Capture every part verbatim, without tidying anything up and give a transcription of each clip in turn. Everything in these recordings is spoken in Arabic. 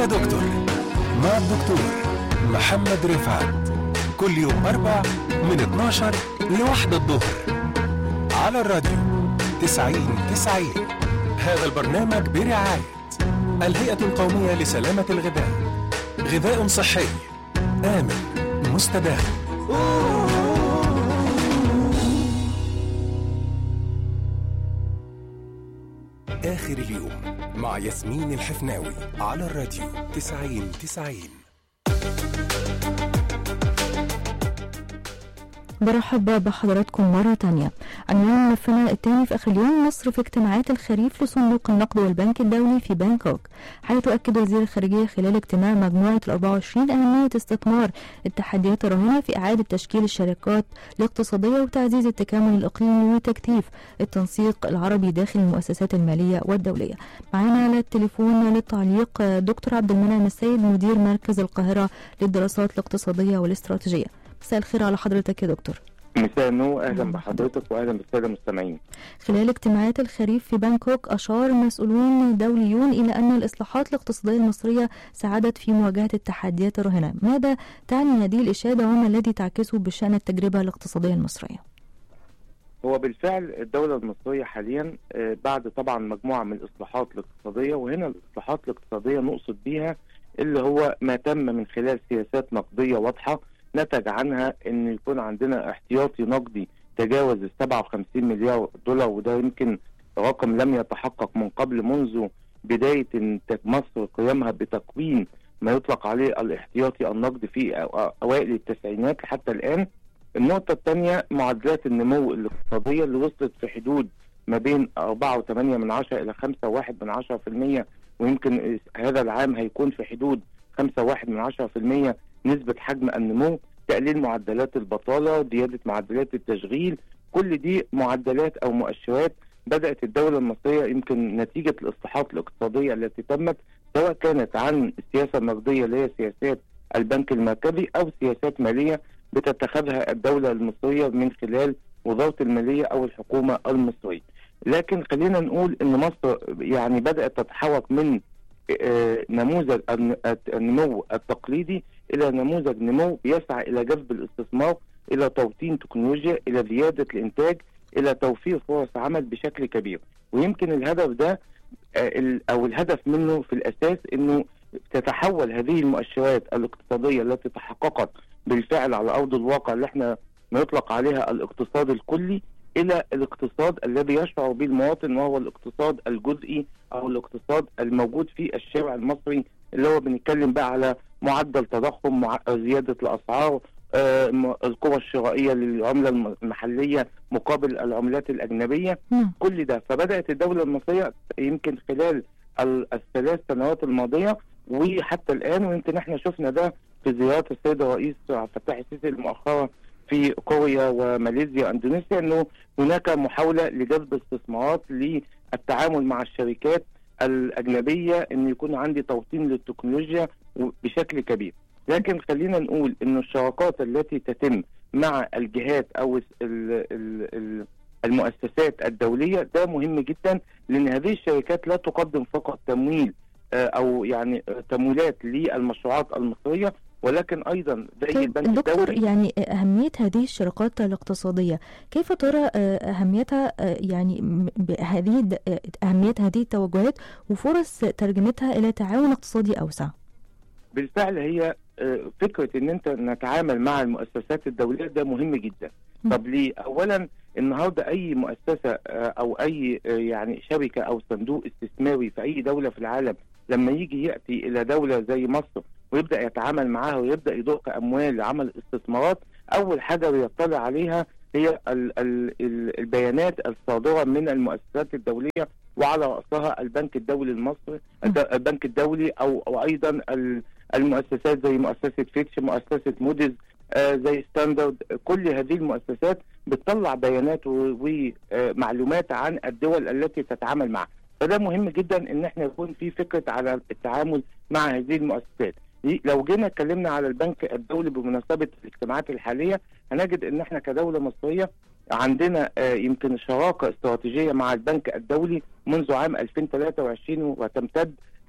يا دكتور مع الدكتور محمد رفعت كل يوم أربع من اتناشر لواحدة الظهر على الراديو تسعين تسعين. هذا البرنامج برعاية الهيئة القومية لسلامة الغذاء، غذاء صحي آمن مستدام. آخر اليوم مع ياسمين الحفناوي على الراديو تسعين تسعين. برحب بحضراتكم مرة تانية. عنوان ملفنا الثاني في آخر اليوم: مصر في اجتماعات الخريف لصندوق النقد والبنك الدولي في بانكوك، حيث أكد وزير الخارجية خلال اجتماع مجموعة الأربعة وعشرين أهمية استثمار التحديات الراهنة في إعادة تشكيل الشركات الاقتصادية وتعزيز التكامل الإقليمي وتكثيف التنسيق العربي داخل المؤسسات المالية والدولية. معنا على التليفون للتعليق دكتور عبد المنعم السيد، مدير مركز القاهرة للدراسات الاقتصادية والاستراتيجية. مساء الخير على حضرتك يا دكتور. مساء النور، اهلا بحضرتك واهلا بالساده المستمعين. خلال اجتماعات الخريف في بانكوك اشار مسؤولون دوليون الى ان الاصلاحات الاقتصاديه المصريه ساعدت في مواجهه التحديات الراهنه، ماذا تعني هذه الاشاده وما الذي تعكسه بشان التجربه الاقتصاديه المصريه؟ هو بالفعل الدوله المصريه حاليا بعد طبعا مجموعه من الاصلاحات الاقتصاديه، وهنا الاصلاحات الاقتصاديه نقصد بيها اللي هو ما تم من خلال سياسات نقديه واضحه نتج عنها ان يكون عندنا احتياطي نقدي تجاوز ال سبعة وخمسين مليار دولار، وده يمكن رقم لم يتحقق من قبل منذ بدايه مصر قيامها بتكوين ما يطلق عليه الاحتياطي النقدي في اوائل التسعينات حتى الان. النقطه الثانيه معدلات النمو الاقتصاديه اللي وصلت في حدود ما بين أربعة وثمانية من عشرة الى خمسة وواحد من عشرة في المية، ويمكن هذا العام هيكون في حدود خمسة وواحد من عشرة في المية نسبة حجم النمو، تقليل معدلات البطالة، زيادة معدلات التشغيل. كل دي معدلات أو مؤشرات بدأت الدولة المصرية يمكن نتيجة الإصلاحات الاقتصادية التي تمت، سواء كانت عن السياسة النقدية اللي هي سياسات البنك المركزي أو سياسات مالية بتتخذها الدولة المصرية من خلال وزارة المالية أو الحكومة المصرية. لكن خلينا نقول إن مصر يعني بدأت تتحرك من نموذج النمو التقليدي إلى نموذج نمو يسعى إلى جذب الاستثمار، إلى توطين تكنولوجيا، إلى زيادة الإنتاج، إلى توفير فرص عمل بشكل كبير. ويمكن الهدف ده أو الهدف منه في الأساس إنه تتحول هذه المؤشرات الاقتصادية التي تحققت بالفعل على أرض الواقع اللي احنا ما يطلق عليها الاقتصاد الكلي إلى الاقتصاد الذي يشعر به المواطن، وهو الاقتصاد الجزئي أو الاقتصاد الموجود في الشارع المصري، اللي هو بنتكلم بقى على معدل تضخم، مع زيادة الأسعار، آه القوة الشرائية للعملة المحلية مقابل العملات الأجنبية. م. كل ده فبدأت الدولة المصرية يمكن خلال الثلاث سنوات الماضية وحتى الآن، ويمكن احنا شفنا ده في زيارات السيد الرئيس عبد الفتاح السيسي المؤخرة في كوريا وماليزيا واندونيسيا، انه هناك محاولة لجذب استثمارات للتعامل مع الشركات الأجنبية، ان يكون عندي توطين للتكنولوجيا بشكل كبير. لكن خلينا نقول ان الشراكات التي تتم مع الجهات او المؤسسات الدولية ده مهم جدا، لان هذه الشركات لا تقدم فقط تمويل او يعني تمويلات للمشروعات المصرية، ولكن ايضا زي البنك دكتور الدولي. يعني اهميه هذه الشراكات الاقتصاديه كيف ترى اهميتها، يعني هذه اهميه هذه التوجهات وفرص ترجمتها الى تعاون اقتصادي اوسع؟ بالفعل هي فكره ان انت نتعامل مع المؤسسات الدوليه ده مهم جدا. م. طب ليه؟ اولا النهارده اي مؤسسه او اي يعني شركه او صندوق استثماري في اي دوله في العالم لما يجي ياتي الى دوله زي مصر ويبدأ يتعامل معاها ويبدأ يضخ أموال لعمل استثمارات، أول حاجة بيطلع عليها هي ال ال ال البيانات الصادرة من المؤسسات الدولية، وعلى رأسها البنك الدولي المصري، البنك الدولي أو, أو أيضا المؤسسات زي مؤسسة فيتش، مؤسسة موديز، آه زي ستاندرد. كل هذه المؤسسات بتطلع بيانات ومعلومات عن الدول التي تتعامل معها، فده مهم جدا ان احنا يكون في فكرة على التعامل مع هذه المؤسسات. لو جينا اتكلمنا على البنك الدولي بمناسبة الاجتماعات الحالية، هنجد ان احنا كدولة مصرية عندنا آه يمكن شراكة استراتيجية مع البنك الدولي منذ عام ألفين وثلاثة وعشرين وتمتد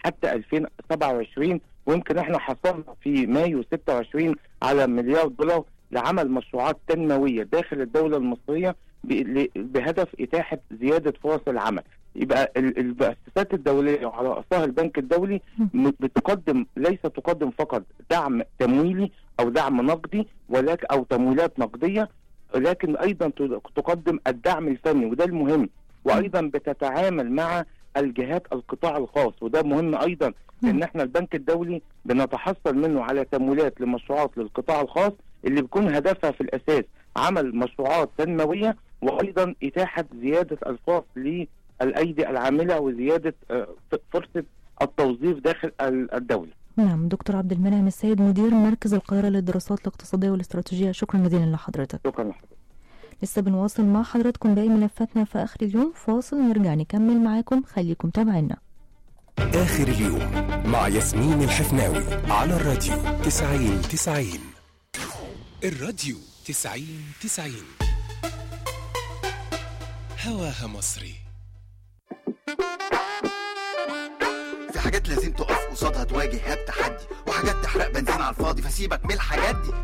حتى ألفين وسبعة وعشرين، ويمكن احنا حصلنا في مايو ستة وعشرين على مليار دولار لعمل مشروعات تنمويه داخل الدوله المصريه بهدف اتاحه زياده فرص العمل. يبقى المؤسسات الدوليه وعلى راسها البنك الدولي بتقدم، ليس تقدم فقط دعم تمويلي او دعم نقدي ولكن او تمويلات نقديه، ولكن ايضا تقدم الدعم الفني وده المهم، وايضا بتتعامل مع الجهات القطاع الخاص وده مهم ايضا، لان احنا البنك الدولي بنتحصل منه على تمويلات لمشروعات للقطاع الخاص اللي بيكون هدفها في الاساس عمل مشروعات تنمويه وايضا اتاحه زياده الفرص للايدي العامله وزياده فرصه التوظيف داخل الدوله. نعم دكتور عبد المنعم السيد مدير مركز القاهره للدراسات الاقتصاديه والاستراتيجيه، شكرا جزيلا لحضرتك. شكرا لحضرتك. لسه بنواصل مع حضراتكم باقي ملفاتنا في اخر اليوم، فاصل نرجع نكمل معاكم، خليكم تابعينا. آخر اليوم مع ياسمين الحفناوي على الراديو تسعين تسعين. الراديو تسعين تسعين هواها مصري. في حاجات لازم تقف قصادها تواجه التحدي، وحاجات تحرق بنزين على الفاضي، فسيبك من الحاجات دي.